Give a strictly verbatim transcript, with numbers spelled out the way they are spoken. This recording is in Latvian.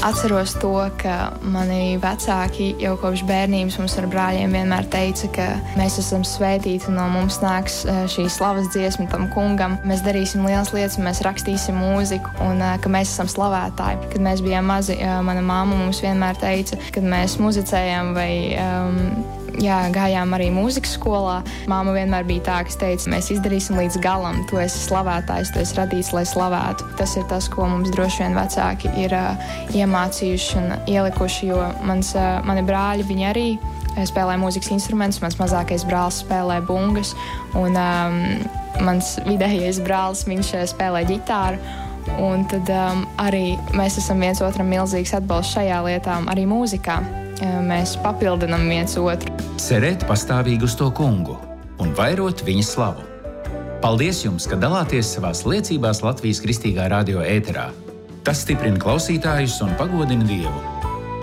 Atceros to, ka mani vecāki jau kopš bērnības mums ar brāļiem vienmēr teica, ka mēs esam svētīti un no mums nāks šī slavas dziesma tam kungam. Mēs darīsim lielas lietas, mēs rakstīsim mūziku un ka mēs esam slavētāji. Kad mēs bijām mazi, mana mamma mums vienmēr teica, kad mēs muzicējām vai um, jā, gājām arī mūzikas skolā. Māma vienmēr bija tā, kas teica, mēs izdarīsim līdz galam, tu esi slavētājs, tu esi radīts, lai slavētu. Tas ir tas, ko mums droši vien vecāki ir uh, iemācījuši un ielikuši, jo mans, uh, mani brāļi, viņi arī spēlē mūzikas instrumentus, mans mazākais brālis spēlē bungas, un um, mans vidējais brālis, viņš spēlē ģitāru. Un tad um, arī mēs esam viens otram milzīgs atbalsts šajā lietā, arī mūzikā. Mēs papildinam viens otru. Cerēt pastāvīgi uz to kungu un vairot viņa slavu. Paldies jums, ka dalāties savās liecībās Latvijas Kristīgā radio ēterā. Tas stiprina klausītājus un pagodina Dievu.